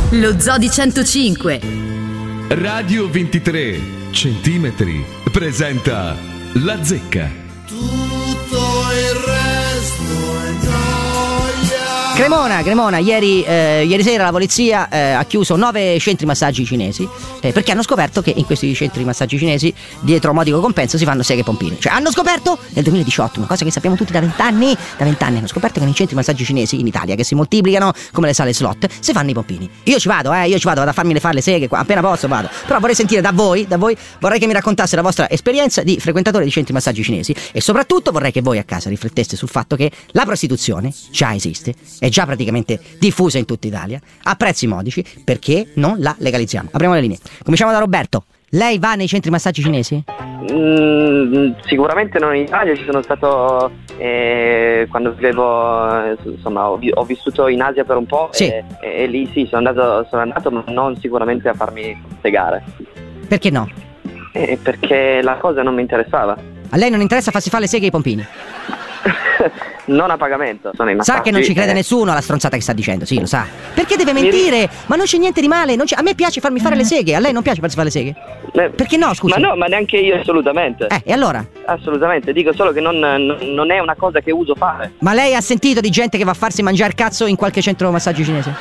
Lo Zoo di 105 Radio 23 centimetri presenta La Zecca. Tutto il resto è noia. Cremona, ieri sera la polizia ha chiuso 9 centri massaggi cinesi perché hanno scoperto che in questi centri massaggi cinesi, dietro modico compenso, si fanno seghe e pompini. Cioè hanno scoperto nel 2018 una cosa che sappiamo tutti da 20 anni. Da 20 anni hanno scoperto che nei centri massaggi cinesi in Italia, che si moltiplicano come le sale slot, si fanno i pompini. Io ci vado a farmi fare le seghe, appena posso vado. Però vorrei sentire da voi, vorrei che mi raccontasse la vostra esperienza di frequentatore di centri massaggi cinesi, e soprattutto vorrei che voi a casa rifletteste sul fatto che la prostituzione già esiste, è già praticamente diffusa in tutta Italia a prezzi modici. Perché non la legalizziamo? Apriamo le linee. Cominciamo da Roberto. Lei va nei centri massaggi cinesi? Sicuramente non in Italia, ci sono stato quando vivevo, insomma, ho vissuto in Asia per un po', sì. e lì sì, sono andato, ma non sicuramente a farmi segare. Perché no? Perché la cosa non mi interessava. A lei non interessa farsi fare le seghe e i pompini? Non a pagamento, sono i massaggi. Sa che non ci crede nessuno alla stronzata che sta dicendo, sì, lo sa. Perché deve mentire? Ma non c'è niente di male, a me piace farmi fare le seghe, a lei non piace farsi fare le seghe? Perché no, scusa? Ma no, ma neanche io, assolutamente. E allora? Assolutamente, dico solo che non è una cosa che uso fare. Ma lei ha sentito di gente che va a farsi mangiare cazzo in qualche centro massaggi cinese?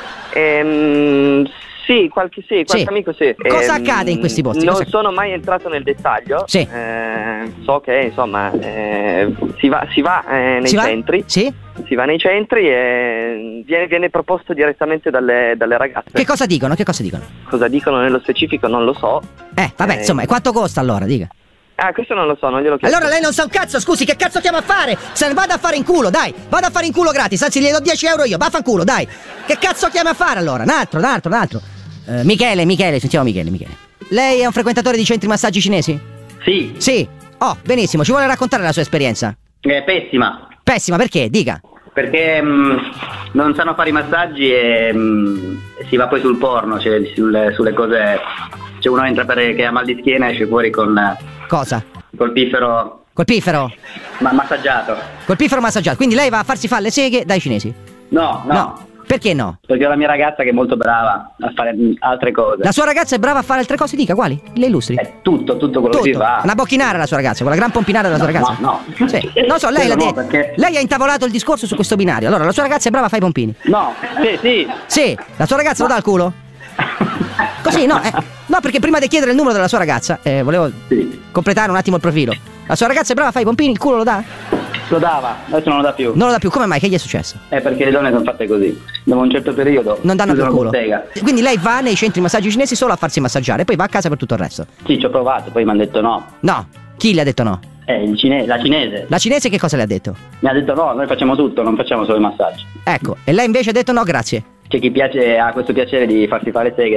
Sì, qualche amico sì. Cosa accade in questi posti? Non sono mai entrato nel dettaglio. Sì. So che insomma si va nei centri. Sì. Si va nei centri e viene proposto direttamente dalle ragazze. Che cosa dicono? Cosa dicono nello specifico non lo so. Vabbè, insomma, quanto costa allora? Dica. Questo non lo so, non glielo chiedo. Allora lei non sa un cazzo, scusi, che cazzo chiama a fare? Se ne vada a fare in culo, dai, vada a fare in culo gratis, anzi gli do 10 euro io, vaffanculo, dai. Che cazzo chiama a fare allora? Un altro. Michele, sentiamo Michele. Lei è un frequentatore di centri massaggi cinesi? Sì. Oh, benissimo, ci vuole raccontare la sua esperienza? Pessima. Pessima, perché? Dica. Perché non sanno fare i massaggi e si va poi sul porno, cioè sulle cose. Cioè uno entra che ha mal di schiena e esce fuori con... Cosa? Col piffero. Col piffero? Massaggiato. Col piffero massaggiato, quindi lei va a farsi fare le seghe dai cinesi? No. Perché no? Perché ho la mia ragazza che è molto brava a fare altre cose. La sua ragazza è brava a fare altre cose? Dica, quali? Le illustri? Tutto quello che si fa. Una bocchinara la sua ragazza, quella gran pompinara della sua ragazza? No. Sì. Non so, lei perché... lei ha intavolato il discorso su questo binario. Allora, la sua ragazza è brava a fare i pompini? No, sì. Sì, la sua ragazza lo dà al culo? Così, no, perché prima di chiedere il numero della sua ragazza, volevo completare un attimo il profilo. La sua ragazza è brava a fare i pompini, il culo lo dà? Lo dava, adesso non lo dà più. Non lo dà più, come mai? Che gli è successo? Perché le donne sono fatte così. Dopo un certo periodo non danno più il culo. Bottega. Quindi lei va nei centri massaggi cinesi solo a farsi massaggiare e poi va a casa per tutto il resto? Sì, ci ho provato, poi mi hanno detto no. No? Chi le ha detto no? La cinese. La cinese che cosa le ha detto? Mi ha detto no, noi facciamo tutto, non facciamo solo i massaggi. Ecco, e lei invece ha detto no, grazie. C'è chi ha questo piacere di farsi fare seghe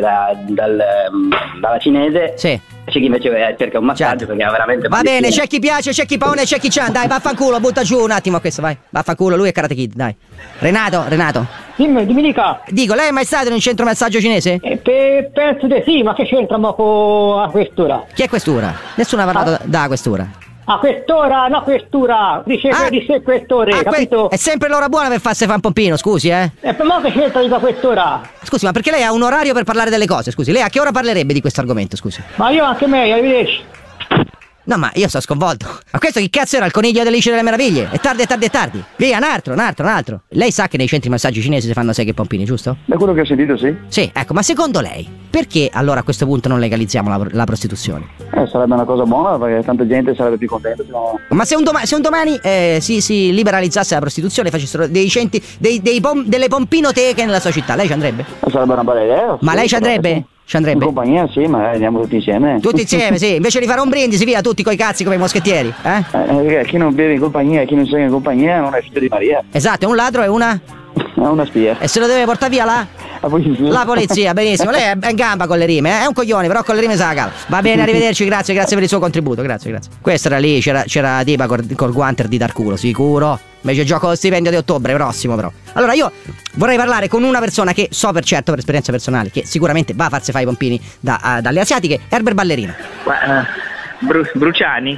dalla cinese. Sì. C'è chi invece cerca un massaggio perché ha veramente... Va bene, c'è chi piace, c'è chi paone, c'è chi c'ha. Dai, vaffanculo, butta giù un attimo questo, vai. Vaffanculo, lui è Karate Kid, dai. Renato. Dimmi dica. Dico, lei è mai stato in un centro massaggio cinese? Penso di sì, ma che c'entra a quest'ora? Chi è questura? Nessuno ha parlato da questura. A quest'ora, no questura, diceva di sé questore, capito? È sempre l'ora buona per farsi fare un pompino, scusi, E per me che c'entra di quest'ora? Scusi, ma perché lei ha un orario per parlare delle cose, scusi? Lei a che ora parlerebbe di questo argomento, scusi? Ma io anche me, arrivederci. No, ma io sto sconvolto. Ma questo chi cazzo era? Il coniglio dell'Alice delle Meraviglie? È tardi. Via, un altro. Lei sa che nei centri massaggi cinesi si fanno seghe e pompini, giusto? Da quello che ho sentito, sì. Sì, ecco, ma secondo lei, perché allora a questo punto non legalizziamo la prostituzione? Sarebbe una cosa buona perché tanta gente sarebbe più contenta. Ma se un domani si liberalizzasse la prostituzione, facessero delle pompinoteche nella sua città, lei ci andrebbe? Sarebbe una bella idea. Ma lei ci andrebbe? In compagnia sì, ma andiamo tutti insieme. Tutti insieme, sì. Invece di fare un brindisi, via, tutti coi cazzi come i moschettieri, chi non beve in compagnia, chi non segue in compagnia non è figlio di Maria. Esatto, è un ladro, è una spia. E se lo deve portare via la polizia, benissimo. Lei è in gamba con le rime, è un coglione, però con le rime se la cava. Va bene, arrivederci, grazie per il suo contributo, grazie. Questa era lì, c'era la tipa col guanter di dar culo, sicuro. Invece gioco lo stipendio di ottobre prossimo, però. Allora io vorrei parlare con una persona che so per certo, per esperienze personali, che sicuramente va a farsi fare i pompini dalle asiatiche, Herbert Ballerino. Bruciani?